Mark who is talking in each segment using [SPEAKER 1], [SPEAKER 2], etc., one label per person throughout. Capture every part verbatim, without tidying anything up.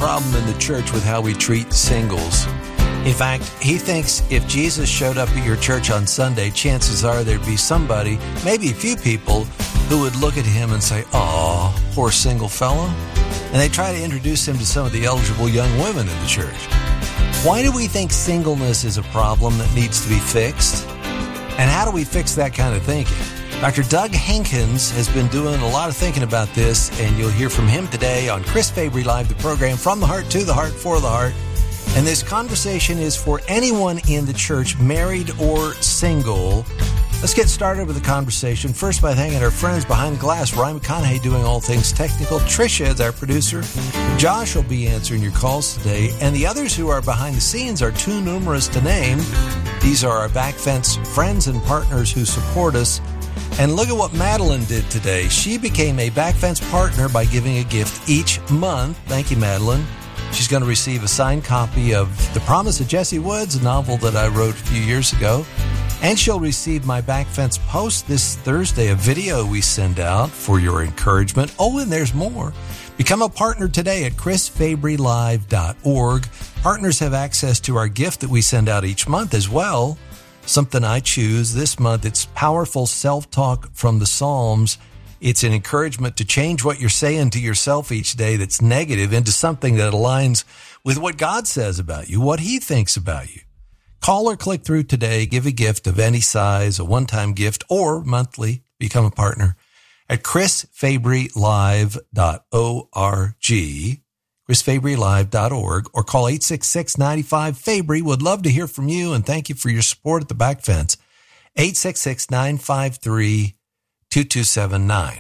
[SPEAKER 1] problem in the church with how we treat singles. In fact, he thinks if Jesus showed up at your church on Sunday, chances are there'd be somebody, maybe a few people, who would look at him and say, "Aw, poor single fella." And they try to introduce him to some of the eligible young women in the church. Why do we think singleness is a problem that needs to be fixed? And how do we fix that kind of thinking? Doctor Doug Hankins has been doing a lot of thinking about this, and you'll hear from him today on Chris Fabry Live, the program From the Heart, to the Heart, for the Heart. And this conversation is for anyone in the church, married or single. Let's get started with the conversation. First, by thanking our friends behind the glass. Ryan McConaughey doing all things technical. Tricia is our producer. Josh will be answering your calls today. And the others who are behind the scenes are too numerous to name. These are our back fence friends and partners who support us. And look at what Madeline did today. She became a back fence partner by giving a gift each month. Thank you, Madeline. She's going to receive a signed copy of The Promise of Jesse Woods, a novel that I wrote a few years ago. And she'll receive my back fence post this Thursday, a video we send out for your encouragement. Oh, and there's more. Become a partner today at chris fabry live dot org. Partners have access to our gift that we send out each month as well. Something I choose this month. It's powerful self-talk from the Psalms. It's an encouragement to change what you're saying to yourself each day that's negative into something that aligns with what God says about you, what he thinks about you. Call or click through today. Give a gift of any size, a one-time gift, or monthly. Become a partner at chris fabry live dot org, chris fabry live dot org, or call eight six six, nine five, Fabry. Would love to hear from you, and thank you for your support at the back fence. eight six six, nine five three, two two seven nine.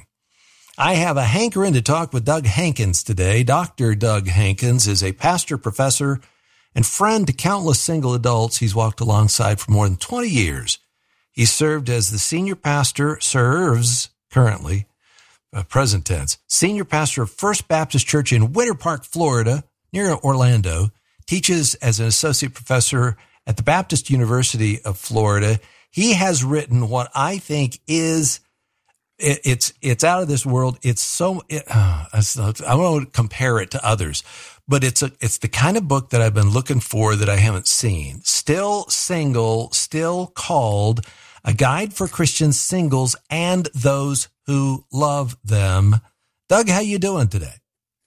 [SPEAKER 1] I have a hankering to talk with Doug Hankins today. Doctor Doug Hankins is a pastor, professor, and friend to countless single adults he's walked alongside for more than twenty years. He served as the senior pastor, serves currently, uh, present tense, senior pastor of First Baptist Church in Winter Park, Florida, near Orlando, teaches as an associate professor at the Baptist University of Florida. He has written what I think is It, it's it's out of this world. It's so it, uh, I won't compare it to others, but it's a it's the kind of book that I've been looking for that I haven't seen. Still Single, Still Called: A Guide for Christian Singles and Those Who Love Them. Doug, how you doing today?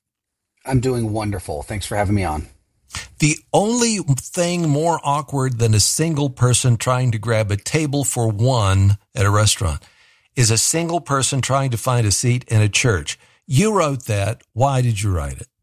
[SPEAKER 2] I'm doing wonderful. Thanks for having me on.
[SPEAKER 1] The only thing more awkward than a single person trying to grab a table for one at a restaurant is a single person trying to find a seat in a church. You wrote that. Why did you write it?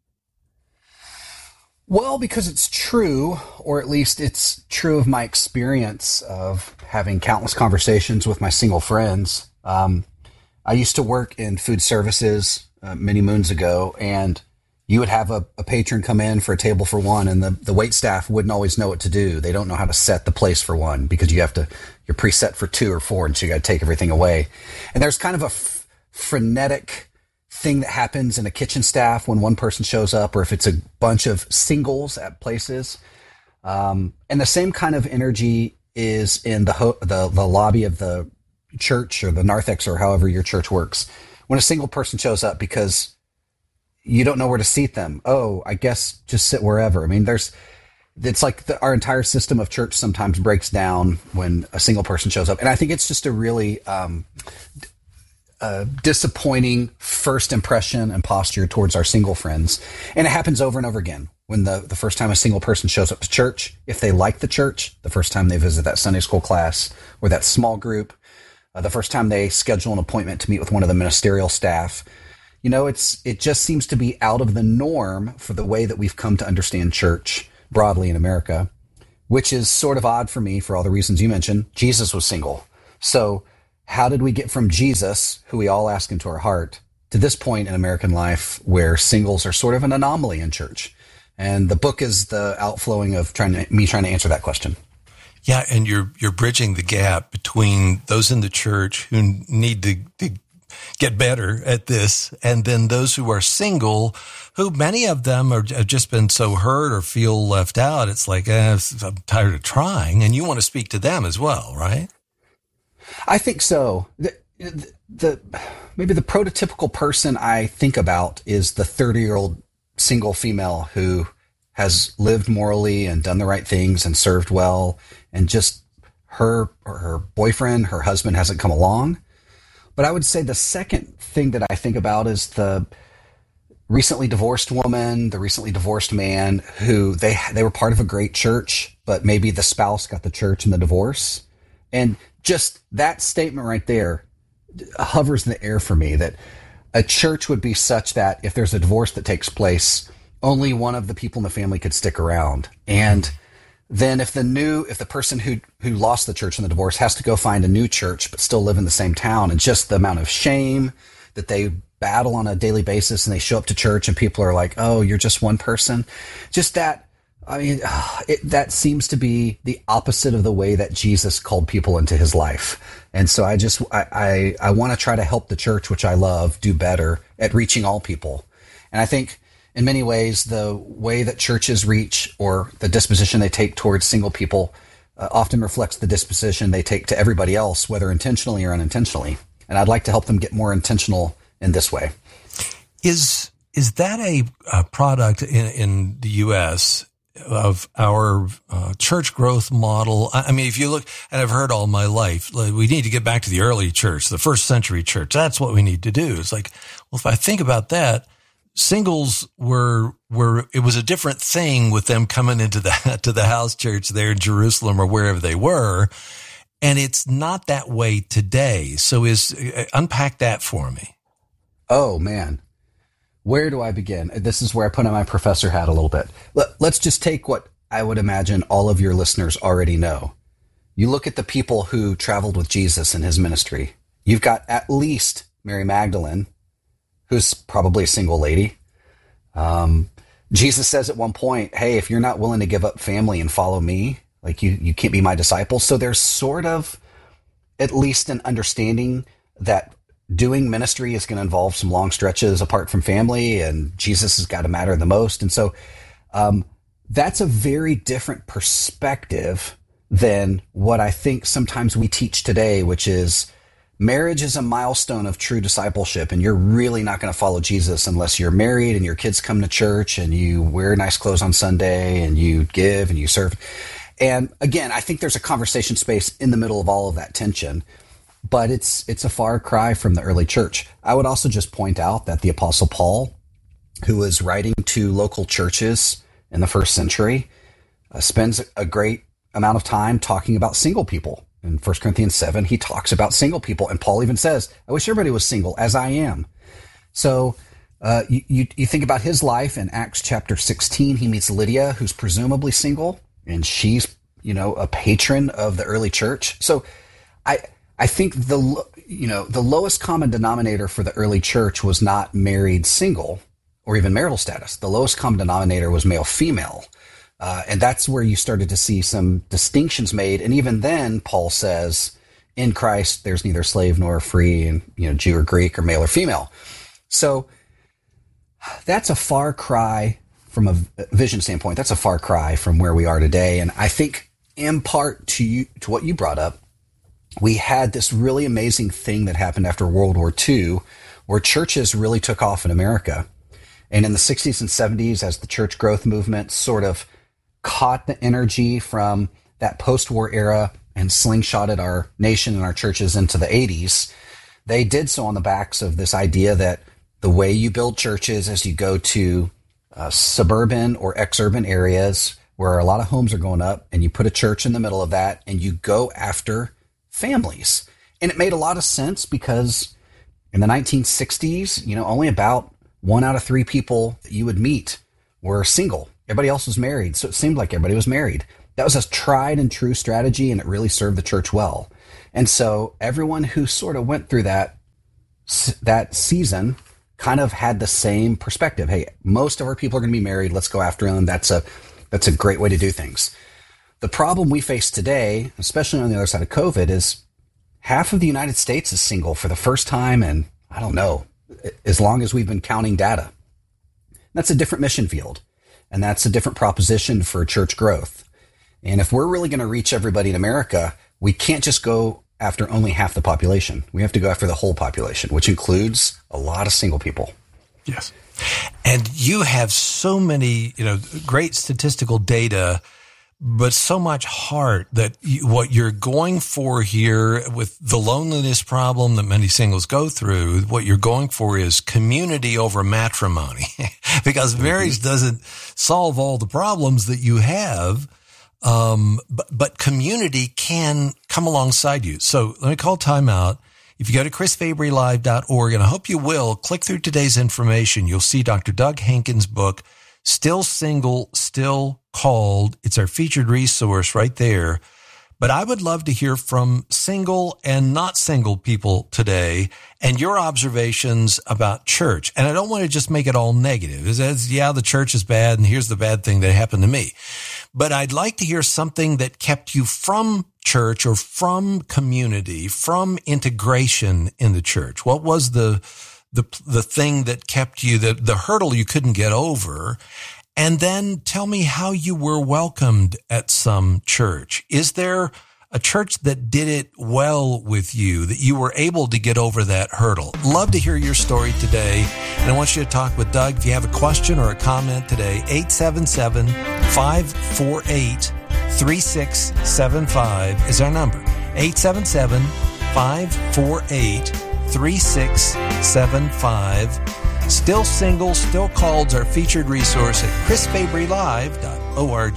[SPEAKER 2] Well, because it's true, or at least it's true of my experience of having countless conversations with my single friends. Um, I used to work in food services uh, many moons ago, and you would have a, a patron come in for a table for one, and the, the wait staff wouldn't always know what to do. They don't know how to set the place for one because you have to, you're preset for two or four, and so you got to take everything away. And there's kind of a f- frenetic thing that happens in a kitchen staff when one person shows up, or if it's a bunch of singles at places. Um, and the same kind of energy is in the, ho- the the lobby of the church or the narthex or however your church works when a single person shows up because you don't know where to seat them. Oh, I guess just sit wherever. I mean, there's, it's like the, our entire system of church sometimes breaks down when a single person shows up. And I think it's just a really um, uh, disappointing first impression and posture towards our single friends. And it happens over and over again. When the, the first time a single person shows up to church, if they like the church, the first time they visit that Sunday school class or that small group, uh, the first time they schedule an appointment to meet with one of the ministerial staff, you know, it's it just seems to be out of the norm for the way that we've come to understand church broadly in America, which is sort of odd for me for all the reasons you mentioned. Jesus was single. So how did we get from Jesus, who we all ask into our heart, to this point in American life where singles are sort of an anomaly in church? And the book is the outflowing of trying to, me trying to answer that question.
[SPEAKER 1] Yeah, and you're you're bridging the gap between those in the church who need to, to get better at this, and then those who are single, who many of them are, have just been so hurt or feel left out. It's like, eh, I'm tired of trying, and you want to speak to them as well, right?
[SPEAKER 2] I think so. The, the, the maybe the prototypical person I think about is the thirty-year-old single female who has lived morally and done the right things and served well, and just her or her boyfriend, her husband hasn't come along. But I would say the second thing that I think about is the recently divorced woman, the recently divorced man who they they were part of a great church, but maybe the spouse got the church in the divorce. And just that statement right there hovers in the air for me, that a church would be such that if there's a divorce that takes place, only one of the people in the family could stick around. And then if the new, if the person who, who lost the church in the divorce has to go find a new church, but still live in the same town, and just the amount of shame that they battle on a daily basis, and they show up to church and people are like, oh, you're just one person. Just that, I mean, it, that seems to be the opposite of the way that Jesus called people into his life. And so I just, I, I, I want to try to help the church, which I love, do better at reaching all people. And I think in many ways, the way that churches reach, or the disposition they take towards single people, uh, often reflects the disposition they take to everybody else, whether intentionally or unintentionally. And I'd like to help them get more intentional in this way.
[SPEAKER 1] Is is that a, a product in, in the U S of our uh, church growth model? I mean, if you look, and I've heard all my life, like, we need to get back to the early church, the first century church. That's what we need to do. It's like, well, if I think about that, singles were, were, it was a different thing with them coming into the, to the house church there in Jerusalem or wherever they were. And it's not that way today. So is, uh, unpack that for me.
[SPEAKER 2] Oh man. Where do I begin? This is where I put on my professor hat a little bit. Let, let's just take what I would imagine all of your listeners already know. You look at the people who traveled with Jesus in his ministry. You've got at least Mary Magdalene, who's probably a single lady. Um, Jesus says at one point, hey, if you're not willing to give up family and follow me, like you, you can't be my disciple. So there's sort of at least an understanding that doing ministry is going to involve some long stretches apart from family, and Jesus has got to matter the most. And so um, that's a very different perspective than what I think sometimes we teach today, which is marriage is a milestone of true discipleship, and you're really not going to follow Jesus unless you're married and your kids come to church and you wear nice clothes on Sunday and you give and you serve. And again, I think there's a conversation space in the middle of all of that tension, but it's it's a far cry from the early church. I would also just point out that the Apostle Paul, who was writing to local churches in the first century, uh, spends a great amount of time talking about single people. In First Corinthians seven, he talks about single people, and Paul even says, I wish everybody was single as I am. So uh, you, you, you think about his life in Acts chapter sixteen, he meets Lydia, who's presumably single, and she's, you know, a patron of the early church. So I I think the, you know, the lowest common denominator for the early church was not married single or even marital status. The lowest common denominator was male female. Uh, and that's where you started to see some distinctions made. And even then, Paul says, in Christ, there's neither slave nor free, and, you know, Jew or Greek or male or female. So that's a far cry from a vision standpoint. That's a far cry from where we are today. And I think in part to you, to what you brought up, we had this really amazing thing that happened after World War Two, where churches really took off in America. And in the sixties and seventies, as the church growth movement sort of caught the energy from that post-war era and slingshotted our nation and our churches into the eighties, they did so on the backs of this idea that the way you build churches is you go to uh, suburban or ex-urban areas where a lot of homes are going up, and you put a church in the middle of that, and you go after families. And it made a lot of sense because in the nineteen sixties, you know, only about one out of three people that you would meet were single. Everybody else was married. So it seemed like everybody was married. That was a tried and true strategy, and it really served the church well. And so everyone who sort of went through that, that season kind of had the same perspective. Hey, most of our people are going to be married. Let's go after them. That's a, that's a great way to do things. The problem we face today, especially on the other side of COVID, is half of the United States is single for the first time in, I don't know, as long as we've been counting data. That's a different mission field, and that's a different proposition for church growth. And if we're really going to reach everybody in America, we can't just go after only half the population. We have to go after the whole population, which includes a lot of single people.
[SPEAKER 1] Yes. And you have so many, you know, great statistical data, but so much heart that you, what you're going for here with the loneliness problem that many singles go through, what you're going for is community over matrimony because marriage doesn't solve all the problems that you have. Um, but, but community can come alongside you. So let me call time out. If you go to chris fabry live dot org, and I hope you will, click through today's information. You'll see Doctor Doug Hankins' book, Still Single, Still Called. It's our featured resource right there. But I would love to hear from single and not single people today and your observations about church. And I don't want to just make it all negative. It says, yeah, the church is bad, and here's the bad thing that happened to me. But I'd like to hear something that kept you from church or from community, from integration in the church. What was the the the thing that kept you, the, the hurdle you couldn't get over? And then tell me how you were welcomed at some church. Is there a church that did it well with you, that you were able to get over that hurdle? Love to hear your story today. And I want you to talk with Doug. If you have a question or a comment today, eight seven seven, five four eight, three six seven five is our number. eight seven seven, five four eight, three six seven five. Still Single, Still Called's our featured resource at chris fabry live dot org.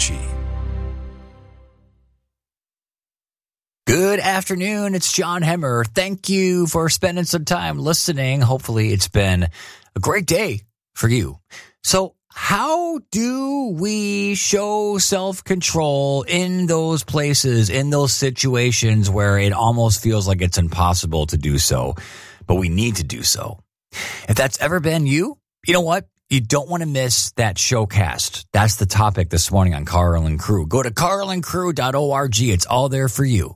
[SPEAKER 3] Good afternoon. It's John Hemmer. Thank you for spending some time listening. Hopefully it's been a great day for you. So how do we show self-control in those places, in those situations where it almost feels like it's impossible to do so, but we need to do so? If that's ever been you, you know what? You don't want to miss that showcast. That's the topic this morning on Carl and Crew. Go to carl and crew dot org. It's all there for you.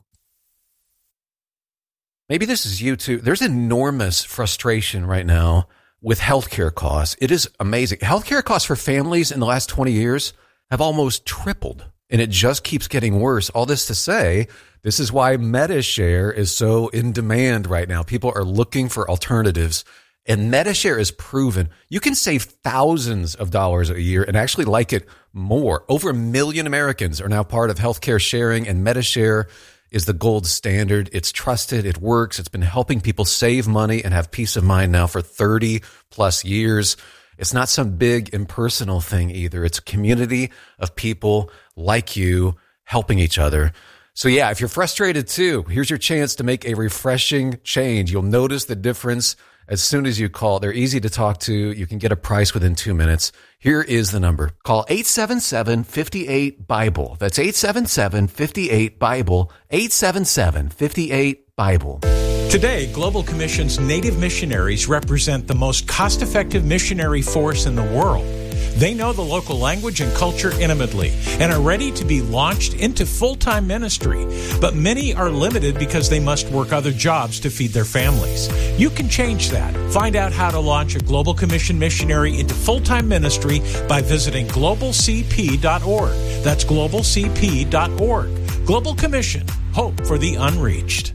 [SPEAKER 4] Maybe this is you too. There's enormous frustration right now with healthcare costs. It is amazing. Healthcare costs for families in the last twenty years have almost tripled, and it just keeps getting worse. All this to say, this is why MediShare is so in demand right now. People are looking for alternatives. And MediShare is proven you can save thousands of dollars a year and actually like it more. Over a million Americans are now part of healthcare sharing, and MediShare is the gold standard. It's trusted. It works. It's been helping people save money and have peace of mind now for thirty plus years. It's not some big impersonal thing either. It's a community of people like you helping each other. So yeah, if you're frustrated too, here's your chance to make a refreshing change. You'll notice the difference as soon as you call. They're easy to talk to. You can get a price within two minutes. Here is the number. Call eight seven seven, five eight, BIBLE. That's eight seven seven, five eight, BIBLE. eight seven seven, five eight, BIBLE.
[SPEAKER 5] Today, Global Commission's Native missionaries represent the most cost-effective missionary force in the world. They know the local language and culture intimately and are ready to be launched into full-time ministry. But many are limited because they must work other jobs to feed their families. You can change that. Find out how to launch a Global Commission missionary into full-time ministry by visiting global c p dot org. That's global c p dot org. Global Commission. Hope for the unreached.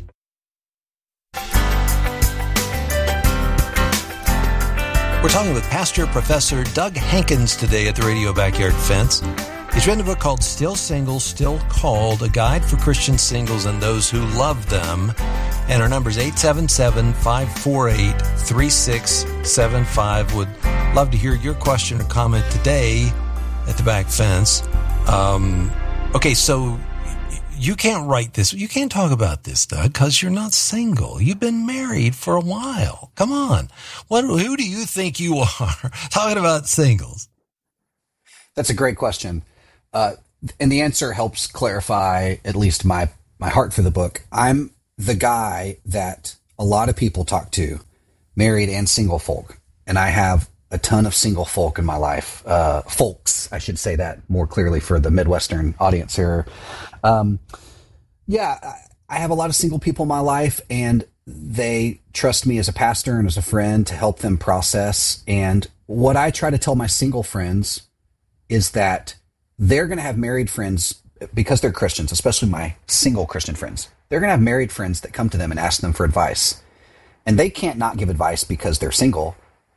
[SPEAKER 1] We're talking with Pastor Professor Doug Hankins today at the Radio Backyard Fence. He's written a book called Still Single, Still Called, a guide for Christian singles and those who love them. And our number is eight seven seven, five four eight, three six seven five. Would love to hear your question or comment today at the back fence. Um, okay, so you can't write this. You can't talk about this, Doug, because you're not single. You've been married for a while. Come on. What? Who do you think you are talking about singles?
[SPEAKER 2] That's a great question. Uh, and the answer helps clarify at least my, my heart for the book. I'm the guy that a lot of people talk to, married and single folk. And I have a ton of single folk in my life. Uh, folks, I should say that more clearly for the Midwestern audience here. Um, yeah, I have a lot of single people in my life, and they trust me as a pastor and as a friend to help them process. And what I try to tell my single friends is that they're going to have married friends because they're Christians, especially my single Christian friends. They're going to have married friends that come to them and ask them for advice. And they can't not give advice because they're single.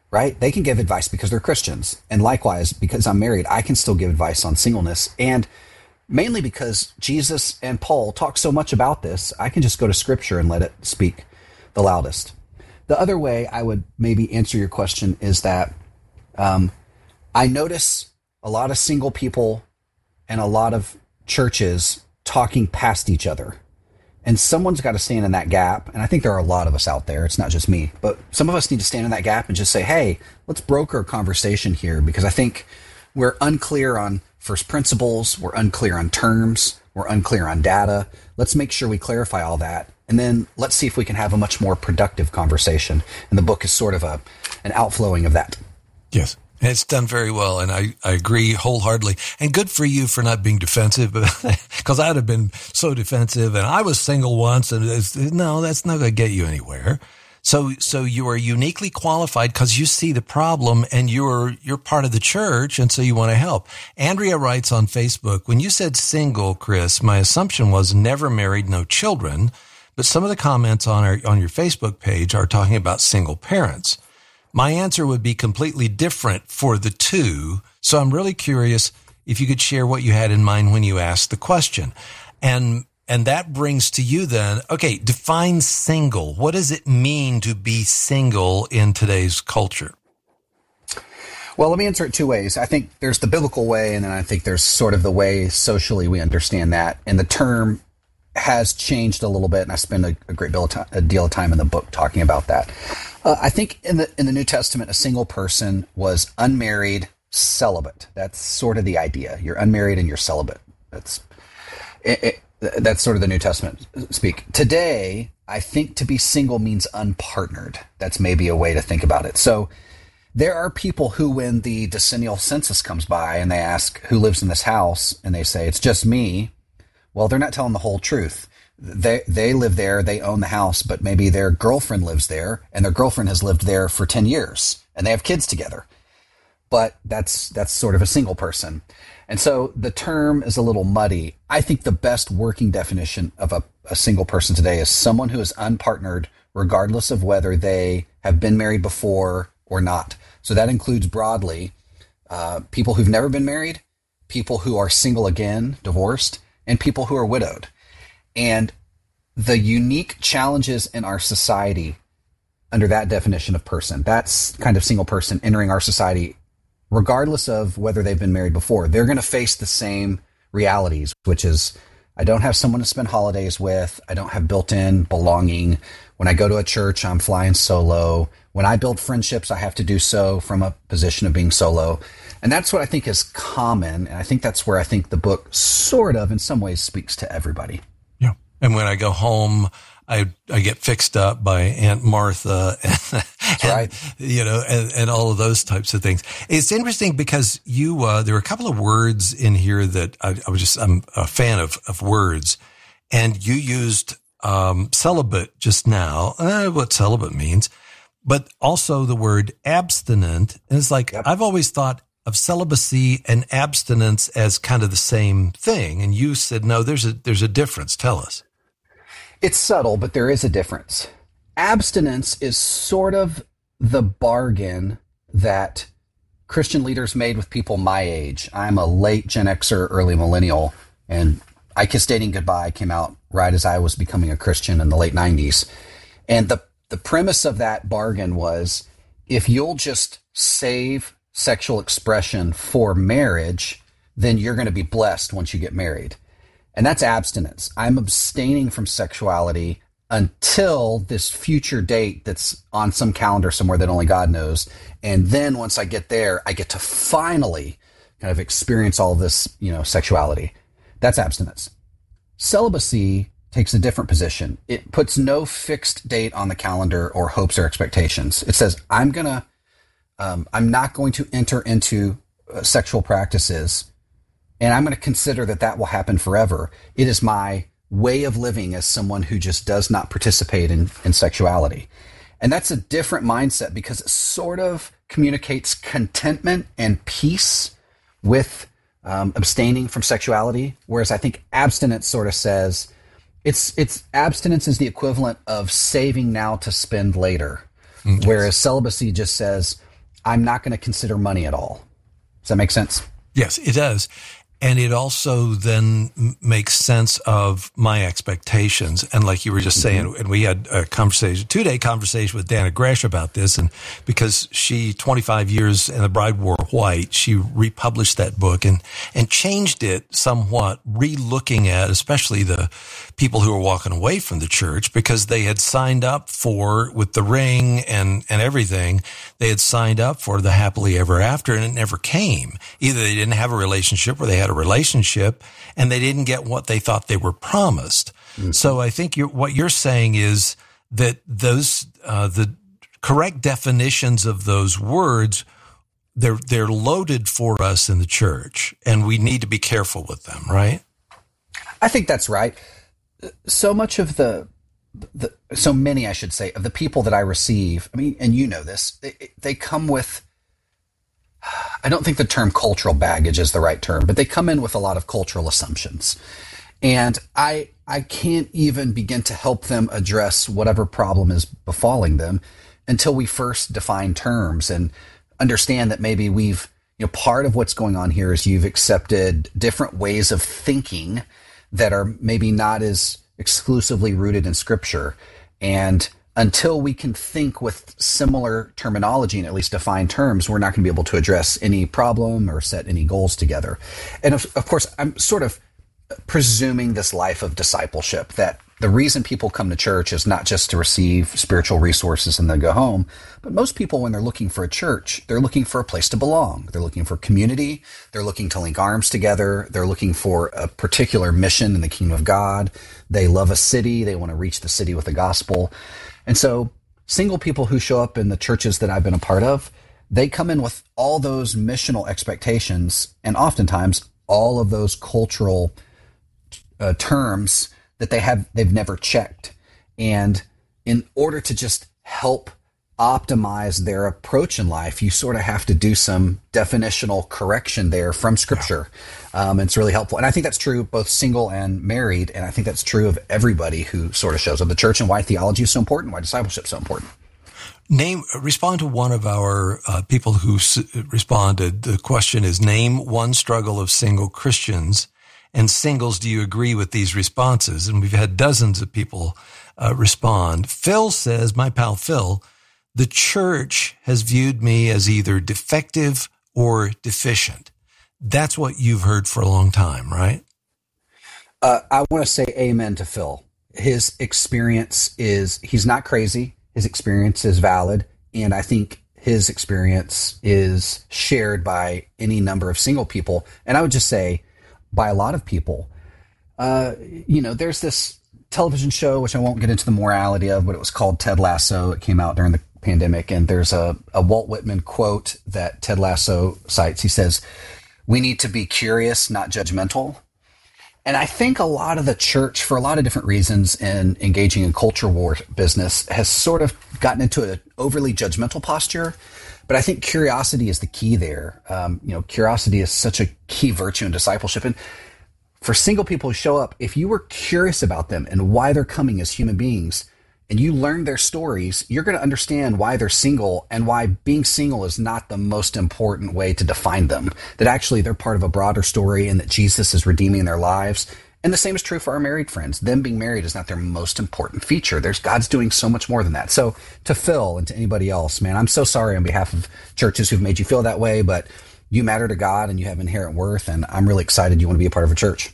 [SPEAKER 2] right? They can give advice because they're Christians. And likewise, because I'm married, I can still give advice on singleness. And mainly because Jesus and Paul talk so much about this, I can just go to Scripture and let it speak the loudest. The other way I would maybe answer your question is that um, I notice a lot of single people and a lot of churches talking past each other. And someone's got to stand in that gap. And I think there are a lot of us out there. It's not just me. But some of us need to stand in that gap and just say, hey, let's broker a conversation here, because I think we're unclear on first principles. We're unclear on terms. We're unclear on data. Let's make sure we clarify all that. And then let's see if we can have a much more productive conversation. And the book is sort of a an outflowing of that.
[SPEAKER 1] Yes. And it's done very well, and I, I agree wholeheartedly. And good for you for not being defensive, because I'd have been so defensive, and I was single once, and it's, no, that's not going to get you anywhere. So so you are uniquely qualified because you see the problem, and you're you're part of the church, and so you want to help. Andrea writes on Facebook, when you said single, Chris, my assumption was never married, no children, but some of the comments on our on your Facebook page are talking about single parents. My answer would be completely different for the two. So I'm really curious if you could share what you had in mind when you asked the question. And and that brings to you then, okay, define single. What does it mean to be single in today's culture?
[SPEAKER 2] Well, let me answer it two ways. I think there's the biblical way, and then I think there's sort of the way socially we understand that. And the term has changed a little bit, and I spend a, a great deal of, time, a deal of time in the book talking about that. Uh, I think in the in the New Testament, a single person was unmarried, celibate. That's sort of the idea. You're unmarried and you're celibate. That's it, it, that's sort of the New Testament speak. Today, I think to be single means unpartnered. That's maybe a way to think about it. So there are people who, when the decennial census comes by and they ask who lives in this house, and they say it's just me, well, they're not telling the whole truth. They they live there, they own the house, but maybe their girlfriend lives there, and their girlfriend has lived there for ten years, and they have kids together. But that's that's sort of a single person. And so the term is a little muddy. I think the best working definition of a, a single person today is someone who is unpartnered, regardless of whether they have been married before or not. So that includes broadly uh, people who've never been married, people who are single again, divorced, and people who are widowed. And the unique challenges in our society under that definition of person, that's kind of single person entering our society, regardless of whether they've been married before, they're going to face the same realities, which is I don't have someone to spend holidays with. I don't have built-in belonging. When I go to a church, I'm flying solo. When I build friendships, I have to do so from a position of being solo. And that's what I think is common. And I think that's where I think the book sort of, in some ways, speaks to everybody.
[SPEAKER 1] Yeah. And when I go home, I I get fixed up by Aunt Martha, and,
[SPEAKER 2] That's right.
[SPEAKER 1] and, you know, and, and all of those types of things. It's interesting because you uh, there were a couple of words in here that I, I was just I'm a fan of of words, and you used um, celibate just now. Uh, what celibate means, but also the word abstinent. And it's like yep. I've always thought of celibacy and abstinence as kind of the same thing, and you said no. There's a there's a difference. Tell us.
[SPEAKER 2] It's subtle, but there is a difference. Abstinence is sort of the bargain that Christian leaders made with people my age. I'm a late Gen Xer, early millennial, and I Kissed Dating Goodbye came out right as I was becoming a Christian in the late nineties. And the, the premise of that bargain was, if you'll just save sexual expression for marriage, then you're going to be blessed once you get married. And that's abstinence. I'm abstaining from sexuality until this future date that's on some calendar somewhere that only God knows. And then once I get there, I get to finally kind of experience all this, you know, sexuality. That's abstinence. Celibacy takes a different position. It puts no fixed date on the calendar or hopes or expectations. It says, I'm going to, um, I'm not going to enter into uh, sexual practices, and I'm going to consider that that will happen forever. It is my way of living as someone who just does not participate in, in sexuality. And that's a different mindset because it sort of communicates contentment and peace with um, abstaining from sexuality. Whereas I think abstinence sort of says it's, it's abstinence is the equivalent of saving now to spend later. Mm-hmm. Whereas celibacy just says, I'm not going to consider money at all. Does that make sense?
[SPEAKER 1] Yes, it does. And it also then makes sense of my expectations. And like you were just saying, mm-hmm. and we had a conversation, two day conversation with Dana Gresh about this. And because she, twenty-five years and the Bride Wore White, she republished that book and, and changed it somewhat, re-looking at especially the people who were walking away from the church because they had signed up for, with the ring and, and everything, they had signed up for the happily ever after and it never came. Either they didn't have a relationship or they had a relationship and they didn't get what they thought they were promised. Mm-hmm. So I think you're, what you're saying is that those, uh, the correct definitions of those words, they're, they're loaded for us in the church and we need to be careful with them, right?
[SPEAKER 2] I think that's right. So much of the, the, so many, I should say, of the people that I receive, I mean, and you know this, they, they come with, I don't think the term cultural baggage is the right term, but they come in with a lot of cultural assumptions. And I, I can't even begin to help them address whatever problem is befalling them until we first define terms and understand that maybe we've, you know, part of what's going on here is you've accepted different ways of thinking that are maybe not as exclusively rooted in Scripture. And until we can think with similar terminology and at least define terms, we're not going to be able to address any problem or set any goals together. And of, of course, I'm sort of presuming this life of discipleship, that the reason people come to church is not just to receive spiritual resources and then go home, but most people, when they're looking for a church, they're looking for a place to belong. They're looking for community. They're looking to link arms together. They're looking for a particular mission in the kingdom of God. They love a city. They want to reach the city with the gospel. And so single people who show up in the churches that I've been a part of, they come in with all those missional expectations and oftentimes all of those cultural uh, terms that they have, they've never checked. And in order to just help optimize their approach in life, you sort of have to do some definitional correction there from Scripture. Yeah. Um, it's really helpful. And I think that's true both single and married. And I think that's true of everybody who sort of shows up at the church and why theology is so important, why discipleship is so important.
[SPEAKER 1] Name, respond to one of our uh, people who s- responded. The question is, name one struggle of single Christians and singles. Do you agree with these responses? And we've had dozens of people uh, respond. Phil says, my pal Phil, the church has viewed me as either defective or deficient. That's what you've heard for a long time, right?
[SPEAKER 2] Uh, I want to say amen to Phil. His experience is, he's not crazy. His experience is valid. And I think his experience is shared by any number of single people. And I would just say by a lot of people. Uh, you know, there's this television show, which I won't get into the morality of, but it was called Ted Lasso. It came out during the pandemic. And there's a, a Walt Whitman quote that Ted Lasso cites. He says, we need to be curious, not judgmental. And I think a lot of the church, for a lot of different reasons, in engaging in culture war business, has sort of gotten into an overly judgmental posture. But I think curiosity is the key there. Um, you know, curiosity is such a key virtue in discipleship. And for single people who show up, if you were curious about them and why they're coming as human beings, and you learn their stories, you're going to understand why they're single and why being single is not the most important way to define them. That actually they're part of a broader story and that Jesus is redeeming their lives. And the same is true for our married friends. Them being married is not their most important feature. There's God's doing so much more than that. So to Phil and to anybody else, man, I'm so sorry on behalf of churches who've made you feel that way, but you matter to God and you have inherent worth. And I'm really excited you want to be a part of a church.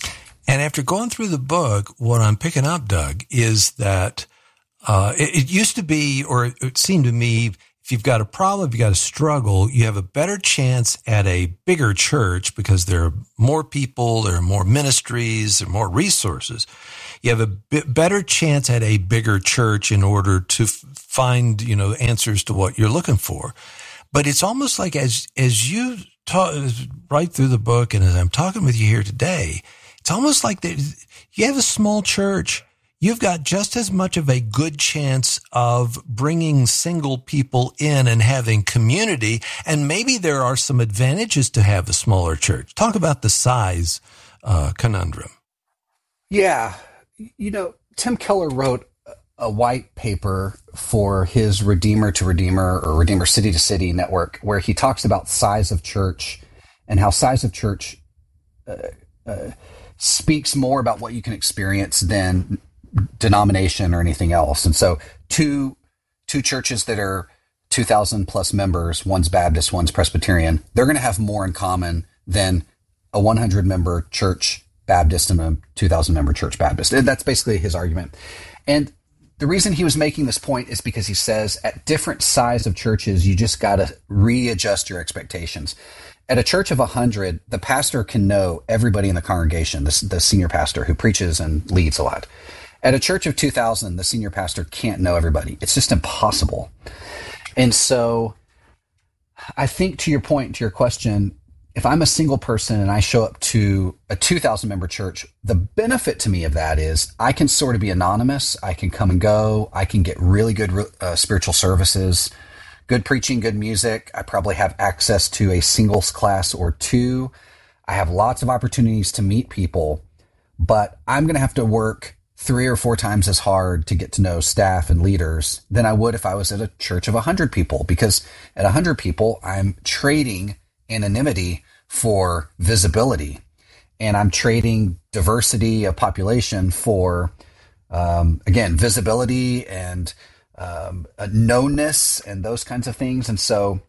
[SPEAKER 1] And after going through the book, what I'm picking up, Doug, is that uh, it, it used to be, or it seemed to me, if you've got a problem, if you've got a struggle, you have a better chance at a bigger church because there are more people, there are more ministries, there are more resources. You have a bit better chance at a bigger church in order to f- find, you know, answers to what you're looking for. But it's almost like as, as you talk right through the book and as I'm talking with you here today, it's almost like that you have a small church. You've got just as much of a good chance of bringing single people in and having community. And maybe there are some advantages to have a smaller church. Talk about the size uh, conundrum.
[SPEAKER 2] Yeah. You know, Tim Keller wrote a white paper for his Redeemer to Redeemer or Redeemer City to City network, where he talks about size of church and how size of church uh, uh, speaks more about what you can experience than denomination or anything else. And so two two churches that are two thousand plus members, one's Baptist, one's Presbyterian, they're going to have more in common than a one hundred member church Baptist and a two thousand member church Baptist. And that's basically his argument. And the reason he was making this point is because he says at different size of churches, you just got to readjust your expectations. At a church of one hundred, the pastor can know everybody in the congregation, the, the senior pastor who preaches and leads a lot. At a church of two thousand, the senior pastor can't know everybody. It's just impossible. And so I think to your point, to your question, if I'm a single person and I show up to a two thousand member church, the benefit to me of that is I can sort of be anonymous. I can come and go. I can get really good uh, spiritual services, good preaching, good music. I probably have access to a singles class or two. I have lots of opportunities to meet people, but I'm going to have to work three or four times as hard to get to know staff and leaders than I would if I was at a church of one hundred people, because at one hundred people, I'm trading anonymity for visibility, and I'm trading diversity of population for, um, again, visibility and um, a knownness and those kinds of things. And so,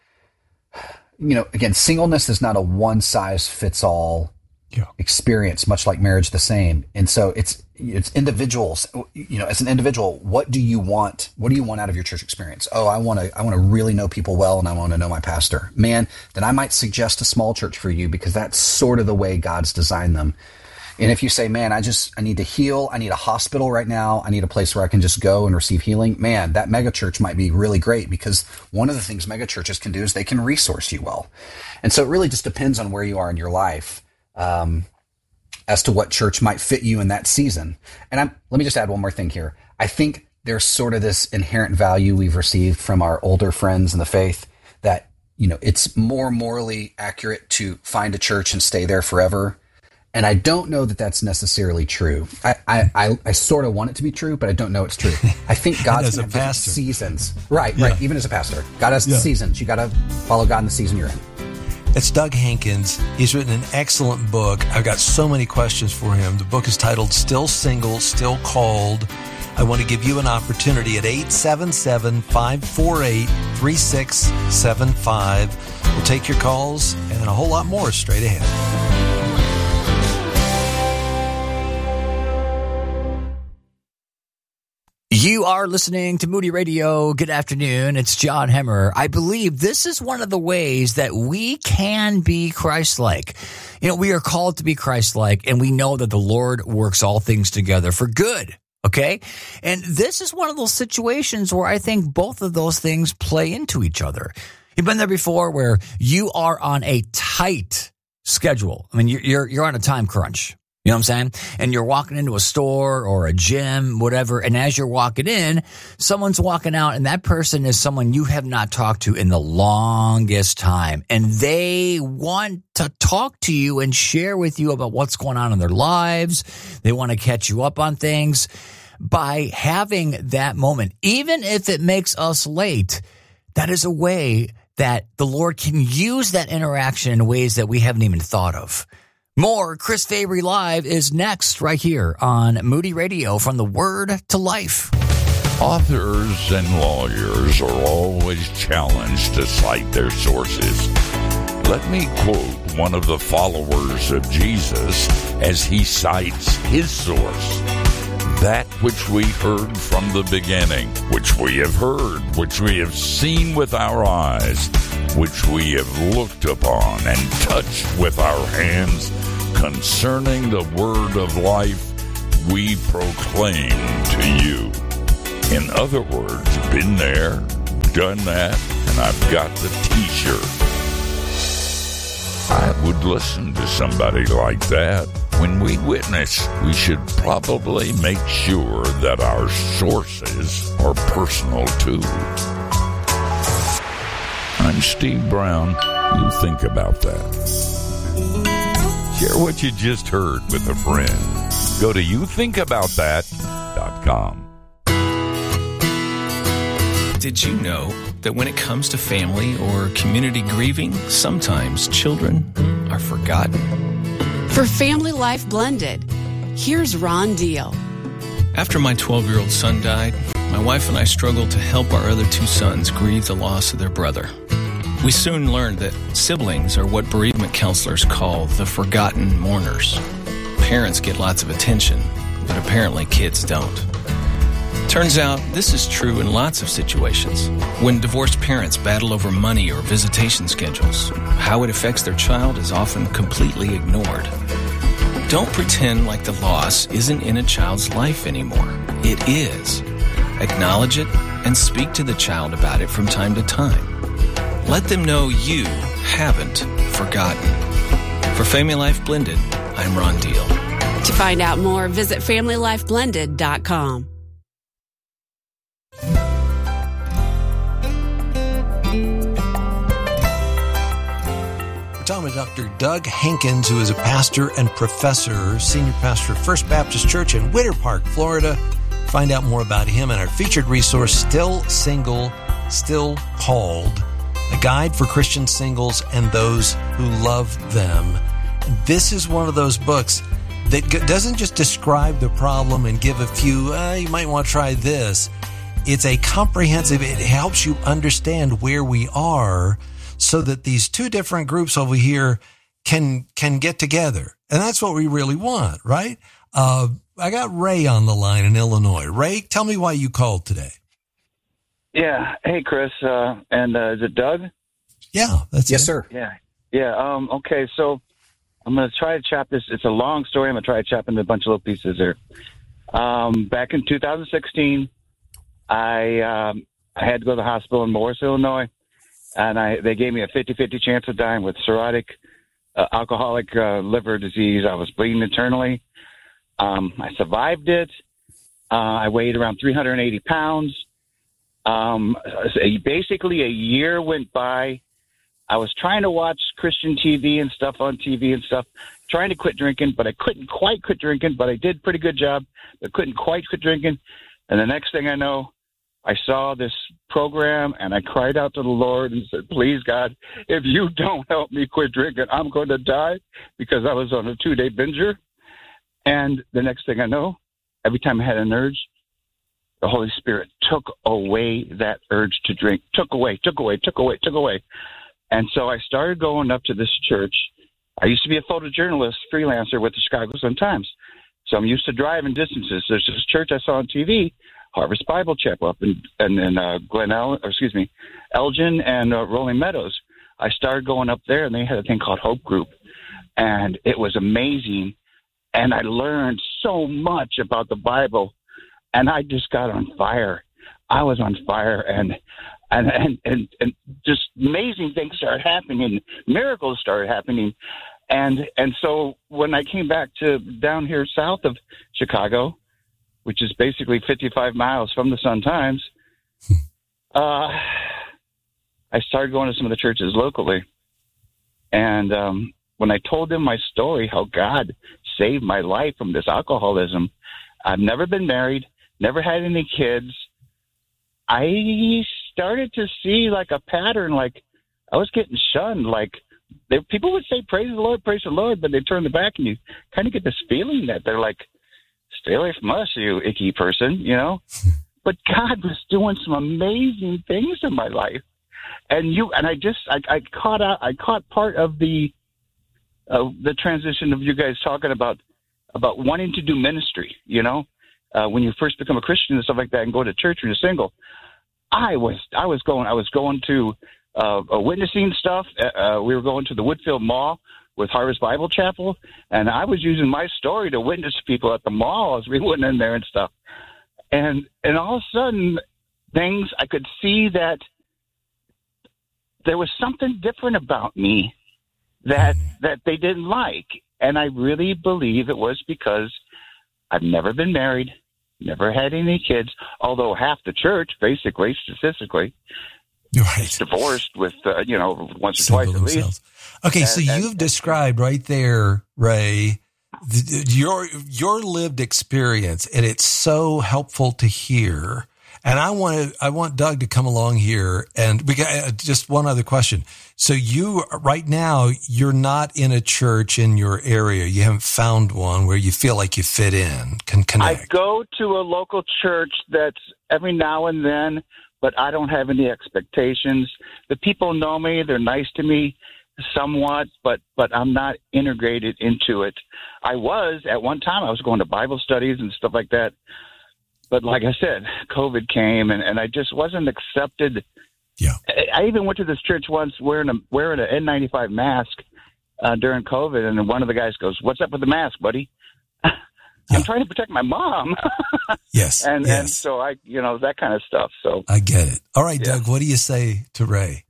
[SPEAKER 2] you know, again, singleness is not a one size fits all yeah. experience, much like marriage the same. And so it's it's individuals. You know, as an individual, what do you want? What do you want out of your church experience? Oh, I want to I want to really know people well, and I want to know my pastor. Man, then I might suggest a small church for you, because that's sort of the way God's designed them. And if you say, man, I just I need to heal, I need a hospital right now, I need a place where I can just go and receive healing, man, that mega church might be really great, because one of the things mega churches can do is they can resource you well. And so it really just depends on where you are in your life. Um, as to what church might fit you in that season. And I'm, let me just add one more thing here. I think there's sort of this inherent value we've received from our older friends in the faith that, you know, it's more morally accurate to find a church and stay there forever. And I don't know that that's necessarily true. I, I, I, I sort of want it to be true, but I don't know it's true. I think God's
[SPEAKER 1] as a pastor.
[SPEAKER 2] Seasons. Right,
[SPEAKER 1] yeah.
[SPEAKER 2] right. Even as a pastor. God has
[SPEAKER 1] yeah.
[SPEAKER 2] seasons. You got to follow God in the season you're in.
[SPEAKER 1] It's Doug Hankins. He's written an excellent book. I've got so many questions for him. The book is titled Still Single, Still Called. I want to give you an opportunity at eight seven seven, five four eight, three six seven five. We'll take your calls and a whole lot more straight ahead.
[SPEAKER 3] You are listening to Moody Radio. Good afternoon. It's John Hemmer. I believe this is one of the ways that we can be Christ-like. You know, we are called to be Christ-like, and we know that the Lord works all things together for good. Okay? And this is one of those situations where I think both of those things play into each other. You've been there before, where you are on a tight schedule. I mean, you're you're, you're on a time crunch. You know what I'm saying? And you're walking into a store or a gym, whatever, and as you're walking in, someone's walking out, and that person is someone you have not talked to in the longest time. And they want to talk to you and share with you about what's going on in their lives. They want to catch you up on things. By having that moment, even if it makes us late, that is a way that the Lord can use that interaction in ways that we haven't even thought of. More Chris Fabry Live is next right here on Moody Radio, from the Word to Life.
[SPEAKER 6] Authors and lawyers are always challenged to cite their sources. Let me quote one of the followers of Jesus as he cites his source. That which we heard from the beginning, which we have heard, which we have seen with our eyes, which we have looked upon and touched with our hands, concerning the word of life we proclaim to you. In other words, been there, done that, and I've got the t-shirt. I would listen to somebody like that. When we witness, we should probably make sure that our sources are personal too. I'm Steve Brown. You think about that. Share what you just heard with a friend. Go to you think about that dot com.
[SPEAKER 7] Did you know that when it comes to family or community grieving, sometimes children are forgotten?
[SPEAKER 8] For Family Life Blended, here's Ron Deal.
[SPEAKER 7] After my twelve-year-old son died, my wife and I struggled to help our other two sons grieve the loss of their brother. We soon learned that siblings are what bereavement counselors call the forgotten mourners. Parents get lots of attention, but apparently kids don't. Turns out this is true in lots of situations. When divorced parents battle over money or visitation schedules, how it affects their child is often completely ignored. Don't pretend like the loss isn't in a child's life anymore. It is. Acknowledge it and speak to the child about it from time to time. Let them know you haven't forgotten. For Family Life Blended, I'm Ron Deal.
[SPEAKER 8] To find out more, visit family life blended dot com.
[SPEAKER 1] We're talking with Doctor Doug Hankins, who is a pastor and professor, senior pastor of First Baptist Church in Winter Park, Florida. Find out more about him and our featured resource, Still Single, Still Called, a guide for Christian singles and those who love them. This is one of those books that doesn't just describe the problem and give a few, uh, you might want to try this. It's a comprehensive, it helps you understand where we are so that these two different groups over here can can get together. And that's what we really want, right? Uh, I got Ray on the line in Illinois. Ray, tell me why you called today.
[SPEAKER 9] Yeah. Hey, Chris. Uh, and uh, is it Doug?
[SPEAKER 2] Yeah, that's
[SPEAKER 9] yes,
[SPEAKER 2] it.
[SPEAKER 9] sir. Yeah. Yeah. Um, okay. So I'm going to try to chop this. It's a long story. I'm going to try to chop into a bunch of little pieces here. Um, back in two thousand sixteen, I um, I had to go to the hospital in Morris, Illinois, and I they gave me a fifty-fifty chance of dying with cirrhotic uh, alcoholic uh, liver disease. I was bleeding internally. Um, I survived it. Uh, I weighed around three hundred eighty pounds. Um, basically, a year went by. I was trying to watch Christian T V and stuff on T V and stuff, trying to quit drinking, but I couldn't quite quit drinking, but I did a pretty good job, but couldn't quite quit drinking. And the next thing I know, I saw this program and I cried out to the Lord and said, please, God, if you don't help me quit drinking, I'm going to die, because I was on a two-day binger. And the next thing I know, every time I had an urge, the Holy Spirit took away that urge to drink, took away, took away, took away, took away. And so I started going up to this church. I used to be a photojournalist, freelancer with the Chicago Sun-Times. So I'm used to driving distances. There's this church I saw on T V, Harvest Bible Chapel up in, in, in uh, Glen El, or excuse me, Elgin and uh, Rolling Meadows. I started going up there, and they had a thing called Hope Group. And it was amazing. And I learned so much about the Bible. And I just got on fire. I was on fire, and and and and, and just amazing things started happening. Miracles started happening, and and so when I came back to down here south of Chicago, which is basically fifty-five miles from the Sun-Times, uh, I started going to some of the churches locally, and um, when I told them my story, how God saved my life from this alcoholism, I've never been married. Never had any kids. I started to see like a pattern, like I was getting shunned. Like they, people would say, praise the Lord, praise the Lord, but they turn their back and you kind of get this feeling that they're like, stay away from us, you icky person, you know? But God was doing some amazing things in my life. And you, and I just, I, I caught out, I caught part of the, uh, the transition of you guys talking about, about wanting to do ministry, you know? Uh, when you first become a Christian and stuff like that, and go to church when you're single, I was I was going I was going to uh, a witnessing stuff. Uh, we were going to the Woodfield Mall with Harvest Bible Chapel, and I was using my story to witness people at the mall as we went in there and stuff. And and all of a sudden, things I could see that there was something different about me that that they didn't like, and I really believe it was because I've never been married. Never had any kids, although half the church, basically, statistically,
[SPEAKER 1] right.
[SPEAKER 9] is divorced with, uh, you know, once or
[SPEAKER 1] Single
[SPEAKER 9] twice at
[SPEAKER 1] themselves.
[SPEAKER 9] least.
[SPEAKER 1] Okay,
[SPEAKER 9] and,
[SPEAKER 1] so
[SPEAKER 9] and,
[SPEAKER 1] you've and, described right there, Ray, th- your your lived experience, and it's so helpful to hear. And I want to, I want Doug to come along here, and we got uh, just one other question. So you, right now, you're not in a church in your area. You haven't found one where you feel like you fit in, can connect.
[SPEAKER 9] I go to a local church that's every now and then, but I don't have any expectations. The people know me. They're nice to me somewhat, but, but I'm not integrated into it. I was, at one time, I was going to Bible studies and stuff like that. But like I said, COVID came, and, and I just wasn't accepted.
[SPEAKER 1] Yeah.
[SPEAKER 9] I, I even went to this church once wearing a wearing an N ninety-five mask uh, during COVID, and one of the guys goes, "What's up with the mask, buddy?" I'm
[SPEAKER 1] Yeah.
[SPEAKER 9] trying to protect my mom.
[SPEAKER 1] Yes.
[SPEAKER 9] and
[SPEAKER 1] yes.
[SPEAKER 9] and so I, you know, that kind of stuff. So
[SPEAKER 1] I get it. All right,
[SPEAKER 9] Yeah.
[SPEAKER 1] Doug, what do you say to Ray?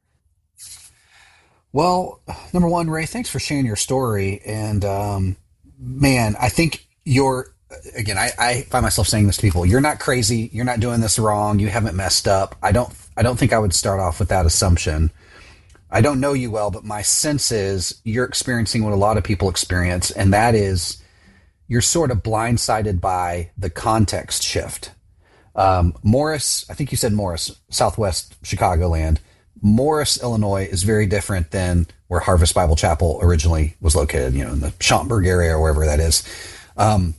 [SPEAKER 2] Well, number one, Ray, thanks for sharing your story. And um, man, I think you're, again, I, I find myself saying this to people. You're not crazy. You're not doing this wrong. You haven't messed up. I don't, I don't think I would start off with that assumption. I don't know you well, but my sense is you're experiencing what a lot of people experience. And that is you're sort of blindsided by the context shift. Um, Morris, I think you said Morris, Southwest Chicagoland. Morris, Illinois is very different than where Harvest Bible Chapel originally was located, you know, in the Schaumburg area or wherever that is. Um,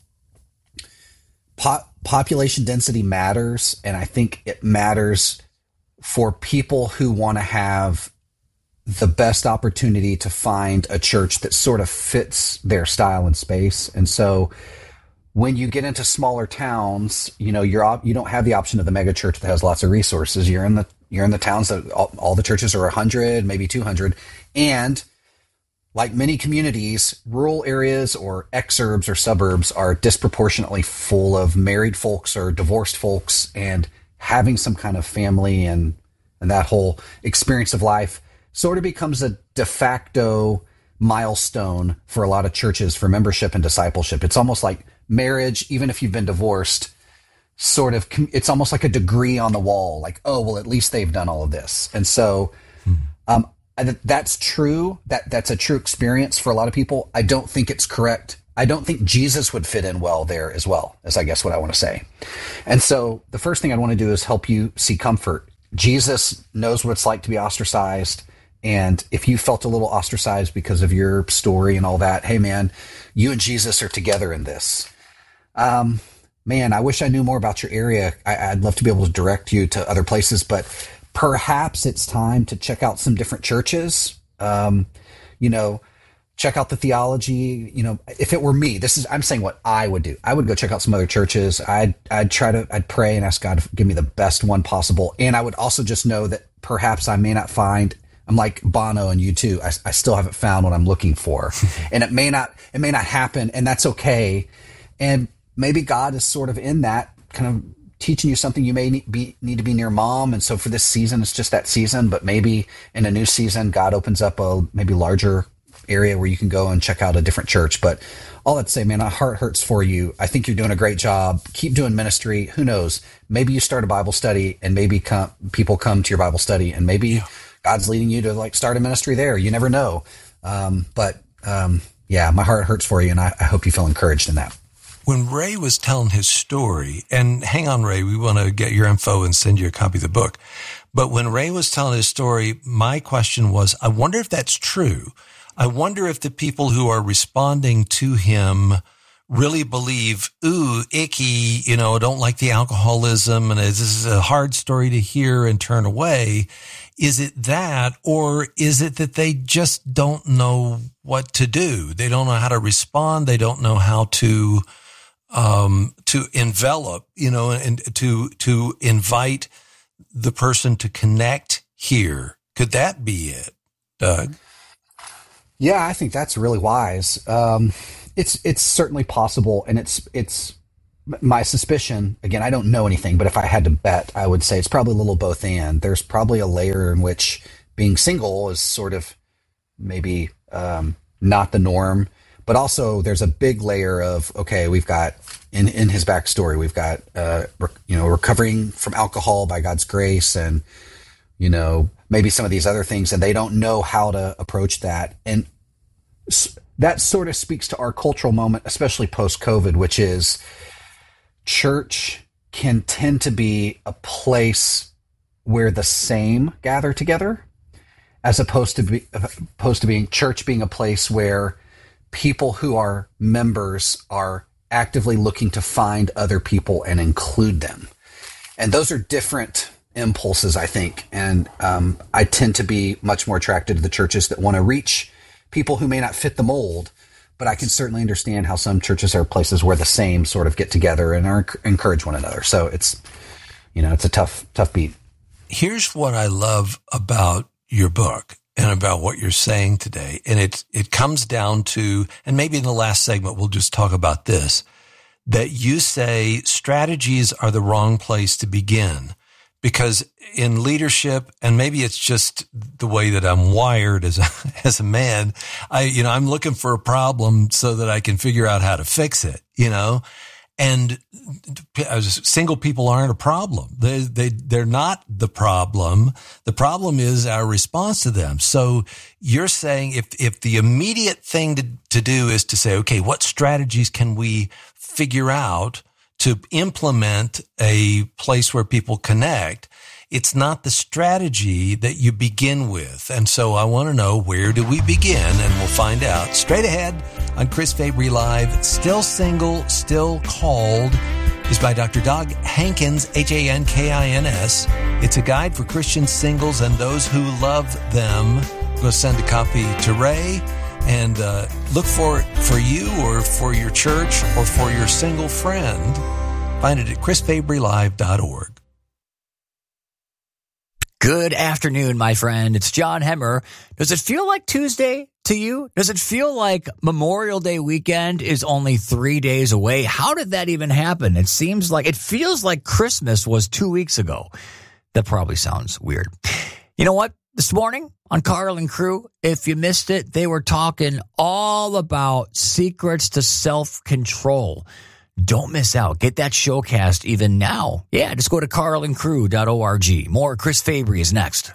[SPEAKER 2] po- population density matters, and I think it matters for people who want to have the best opportunity to find a church that sort of fits their style and space. And so when you get into smaller towns, you know, you're op- you don't have the option of the mega church that has lots of resources. You're in the you're in the towns that all, all the churches are one hundred, maybe two hundred, and like many communities, rural areas or exurbs or suburbs are disproportionately full of married folks or divorced folks, and having some kind of family and and that whole experience of life sort of becomes a de facto milestone for a lot of churches for membership and discipleship. It's almost like marriage, even if you've been divorced, sort of, it's almost like a degree on the wall. Like, oh, well, at least they've done all of this. And so um, that's true. That that's a true experience for a lot of people. I don't think it's correct. I don't think Jesus would fit in well there as well, as I guess what I want to say. And so the first thing I want to do is help you see comfort. Jesus knows what it's like to be ostracized. And if you felt a little ostracized because of your story and all that, hey, man, you and Jesus are together in this. Um, man, I wish I knew more about your area. I, I'd love to be able to direct you to other places, but perhaps it's time to check out some different churches. Um, you know, check out the theology. You know, if it were me, this is, I'm saying what I would do. I would go check out some other churches. I'd, I'd try to, I'd pray and ask God to give me the best one possible. And I would also just know that perhaps I may not find, I'm like Bono and U two. I, I still haven't found what I'm looking for, and it may not, it may not happen, and that's okay. And maybe God is sort of in that kind of teaching you something. You may need, be, need to be near mom. And so for this season, it's just that season, but maybe in a new season, God opens up a maybe larger area where you can go and check out a different church. But all that to say, man, my heart hurts for you. I think you're doing a great job. Keep doing ministry. Who knows? Maybe you start a Bible study, and maybe come, people come to your Bible study, and maybe God's leading you to like start a ministry there. You never know. Um, but um, yeah, my heart hurts for you, and I, I hope you feel encouraged in that.
[SPEAKER 1] When Ray was telling his story, and hang on, Ray, we want to get your info and send you a copy of the book. But when Ray was telling his story, my question was, I wonder if that's true. I wonder if the people who are responding to him really believe, ooh, icky, you know, don't like the alcoholism, and this is a hard story to hear and turn away. Is it that, or is it that they just don't know what to do? They don't know how to respond. They don't know how to, um, to envelop, you know, and to, to invite the person to connect here. Could that be it, Doug?
[SPEAKER 2] Yeah, I think that's really wise. Um, it's, it's certainly possible. And it's, it's my suspicion, again, I don't know anything, but if I had to bet, I would say it's probably a little both and. There's probably a layer in which being single is sort of maybe um, not the norm, but also there's a big layer of, okay, we've got in, in his backstory, we've got, uh, rec- you know, recovering from alcohol by God's grace, and, you know, maybe some of these other things, and they don't know how to approach that. And s- that sort of speaks to our cultural moment, especially post-COVID, which is church can tend to be a place where the same gather together, as opposed to be opposed to being church being a place where people who are members are actively looking to find other people and include them. And those are different impulses, I think. And um, I tend to be much more attracted to the churches that want to reach people who may not fit the mold. But I can certainly understand how some churches are places where the same sort of get together and are, encourage one another. So it's, you know, it's a tough, tough beat.
[SPEAKER 1] Here's what I love about your book and about what you're saying today. And it, it comes down to, and maybe in the last segment, we'll just talk about this, that you say strategies are the wrong place to begin. Because in leadership, and maybe it's just the way that I'm wired as a, as a man, I, you know, I'm looking for a problem so that I can figure out how to fix it, you know, and single people aren't a problem. They, they, they're not the problem. The problem is our response to them. So you're saying if, if the immediate thing to, to do is to say, okay, what strategies can we figure out to implement a place where people connect, it's not the strategy that you begin with. And so I want to know, where do we begin? And we'll find out straight ahead on Chris Fabry Live. Still Single, Still Called is by Doctor Doug Hankins, H A N K I N S. It's a guide for Christian singles and those who love them. Go send a copy to Ray. And uh, look for it for you or for your church or for your single friend. Find it at chris fabry live dot org.
[SPEAKER 3] Good afternoon, my friend. It's John Hemmer. Does it feel like Tuesday to you? Does it feel like Memorial Day weekend is only three days away? How did that even happen? It seems like, it feels like Christmas was two weeks ago. That probably sounds weird. You know what? This morning on Carl and Crew, if you missed it, they were talking all about secrets to self-control. Don't miss out. Get that showcast even now. Yeah, just go to carl and crew dot org. More Chris Fabry is next.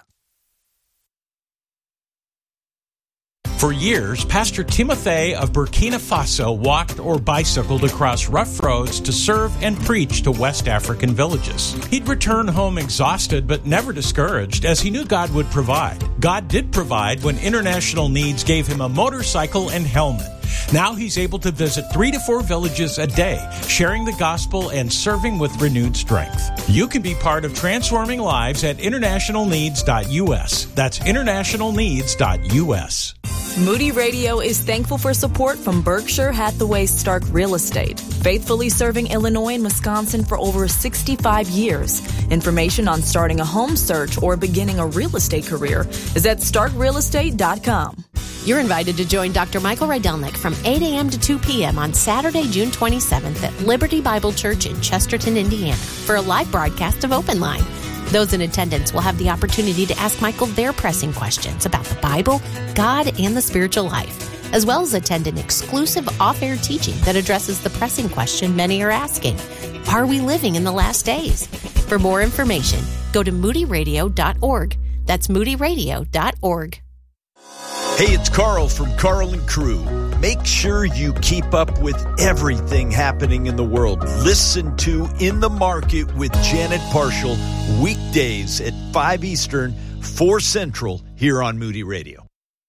[SPEAKER 5] For years, Pastor Timothy of Burkina Faso walked or bicycled across rough roads to serve and preach to West African villages. He'd return home exhausted but never discouraged, as he knew God would provide. God did provide when International Needs gave him a motorcycle and helmet. Now he's able to visit three to four villages a day, sharing the gospel and serving with renewed strength. You can be part of transforming lives at international needs dot u s. That's international needs dot u s.
[SPEAKER 10] Moody Radio is thankful for support from Berkshire Hathaway Stark Real Estate, faithfully serving Illinois and Wisconsin for over sixty-five years. Information on starting a home search or beginning a real estate career is at stark real estate dot com.
[SPEAKER 11] You're invited to join Doctor Michael Rydelnik from eight a.m. to two p.m. on Saturday, June twenty-seventh at Liberty Bible Church in Chesterton, Indiana, for a live broadcast of Open Line. Those in attendance will have the opportunity to ask Michael their pressing questions about the Bible, God, and the spiritual life, as well as attend an exclusive off-air teaching that addresses the pressing question many are asking: are we living in the last days? For more information, go to moody radio dot org. That's moody radio dot org.
[SPEAKER 12] Hey, it's Carl from Carl and Crew. Make sure you keep up with everything happening in the world. Listen to In the Market with Janet Parshall, weekdays at five Eastern, four Central, here on Moody Radio.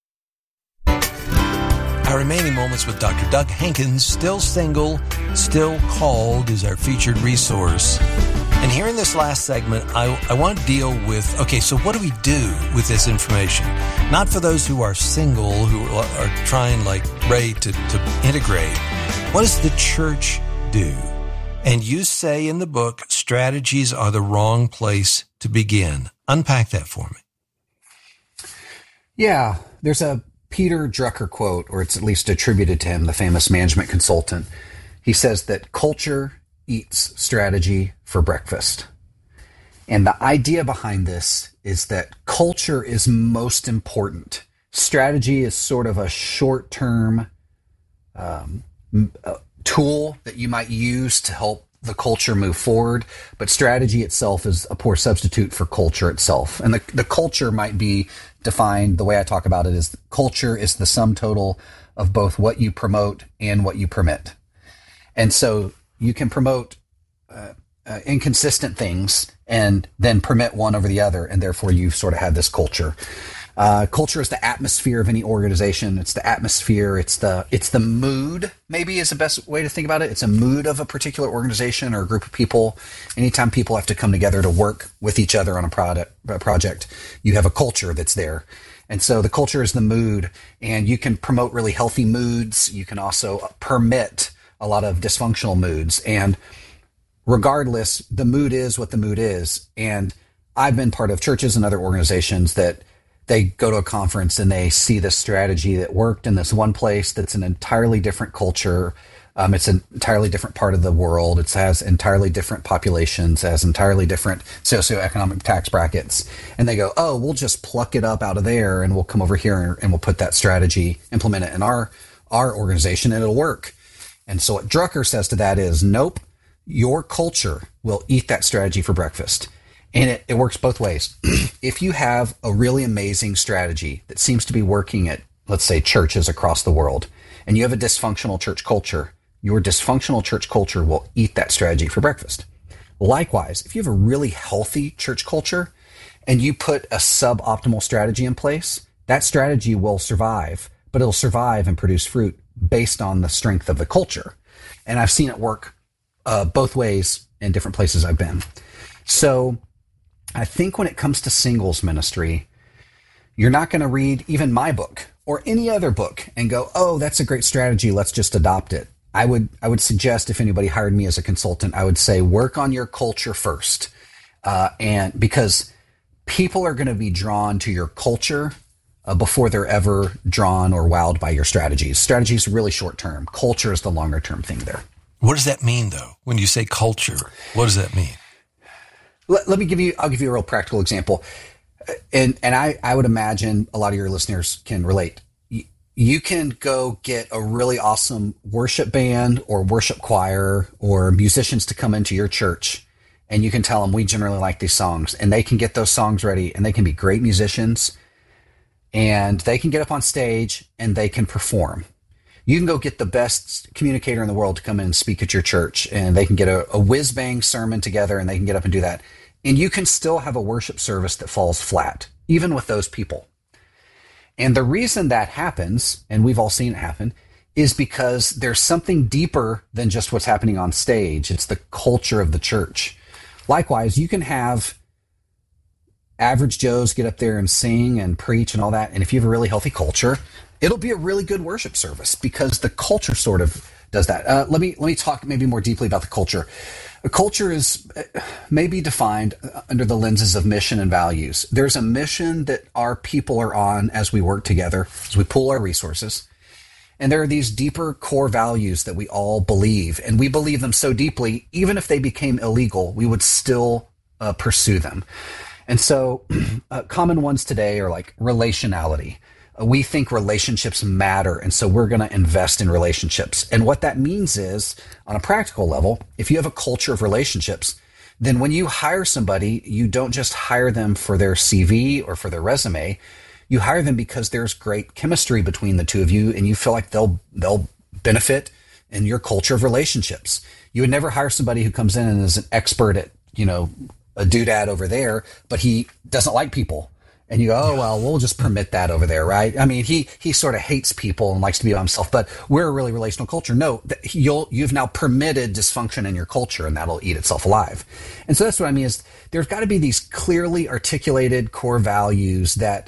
[SPEAKER 1] Our remaining moments with Doctor Doug Hankins, Still Single, Still Called, is our featured resource. And here in this last segment, I, I want to deal with, okay, so what do we do with this information? Not for those who are single, who are trying, like Ray, to, to integrate. What does the church do? And you say in the book, strategies are the wrong place to begin. Unpack that for me.
[SPEAKER 2] Yeah, there's a Peter Drucker quote, or it's at least attributed to him, the famous management consultant. He says that culture eats strategy for breakfast. And the idea behind this is that culture is most important. Strategy is sort of a short-term um, tool that you might use to help the culture move forward, but strategy itself is a poor substitute for culture itself. And the, the culture might be defined, the way I talk about it is, culture is the sum total of both what you promote and what you permit. And so you can promote uh, uh, inconsistent things and then permit one over the other, and therefore you sort of have this culture. Uh, culture is the atmosphere of any organization. It's the atmosphere. It's the it's the mood, maybe is the best way to think about it. It's a mood of a particular organization or a group of people. Anytime people have to come together to work with each other on a product a project, you have a culture that's there. And so the culture is the mood, and you can promote really healthy moods. You can also permit a lot of dysfunctional moods. And regardless, the mood is what the mood is. And I've been part of churches and other organizations that they go to a conference and they see this strategy that worked in this one place that's an entirely different culture. Um, it's an entirely different part of the world. It has entirely different populations, has entirely different socioeconomic tax brackets. And they go, oh, we'll just pluck it up out of there and we'll come over here and we'll put that strategy, implement it in our, our organization, and it'll work. And so what Drucker says to that is, nope, your culture will eat that strategy for breakfast. And it, it works both ways. If you have a really amazing strategy that seems to be working at, let's say, churches across the world, and you have a dysfunctional church culture, your dysfunctional church culture will eat that strategy for breakfast. Likewise, if you have a really healthy church culture and you put a suboptimal strategy in place, that strategy will survive, but it'll survive and produce fruit based on the strength of the culture. And I've seen it work uh, both ways in different places I've been. So I think when it comes to singles ministry, you're not going to read even my book or any other book and go, oh, that's a great strategy, let's just adopt it. I would I would suggest, if anybody hired me as a consultant, I would say work on your culture first. Uh, and because people are going to be drawn to your culture uh, before they're ever drawn or wowed by your strategies. Strategy is really short term. Culture is the longer term thing there.
[SPEAKER 1] What does that mean, though? When you say culture, what does that mean?
[SPEAKER 2] Let, let me give you, I'll give you a real practical example. And, and I, I would imagine a lot of your listeners can relate. You, you can go get a really awesome worship band or worship choir or musicians to come into your church, and you can tell them, we generally like these songs, and they can get those songs ready, and they can be great musicians, and they can get up on stage and they can perform. You can go get the best communicator in the world to come in and speak at your church, and they can get a, a whiz-bang sermon together, and they can get up and do that. And you can still have a worship service that falls flat, even with those people. And the reason that happens, and we've all seen it happen, is because there's something deeper than just what's happening on stage. It's the culture of the church. Likewise, you can have average Joes get up there and sing and preach and all that, and if you have a really healthy culture, it'll be a really good worship service because the culture sort of does that. Uh, let me let me talk maybe more deeply about the culture. A culture is maybe defined under the lenses of mission and values. There's a mission that our people are on as we work together, as we pool our resources. And there are these deeper core values that we all believe, and we believe them so deeply, even if they became illegal, we would still uh, pursue them. And so uh, common ones today are like relationality. We think relationships matter, and so we're going to invest in relationships. And what that means is, on a practical level, if you have a culture of relationships, then when you hire somebody, you don't just hire them for their C V or for their resume. You hire them because there's great chemistry between the two of you, and you feel like they'll they'll benefit in your culture of relationships. You would never hire somebody who comes in and is an expert at, you know, a doodad over there, but he doesn't like people. And you go, oh, well, we'll just permit that over there, right? I mean, he he sort of hates people and likes to be by himself, but we're a really relational culture. No, you'll, you've now permitted dysfunction in your culture, and that'll eat itself alive. And so that's what I mean is there's got to be these clearly articulated core values that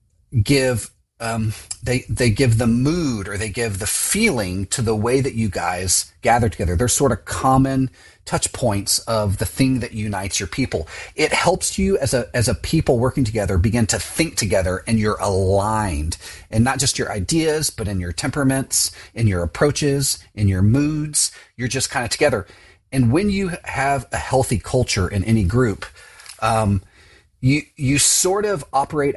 [SPEAKER 2] give um, they they give the mood or they give the feeling to the way that you guys gather together. They're sort of common touch points of the thing that unites your people. It helps you as a as a people working together begin to think together, and you're aligned, and not just your ideas, but in your temperaments, in your approaches, in your moods. You're just kind of together. And when you have a healthy culture in any group, um, you you sort of operate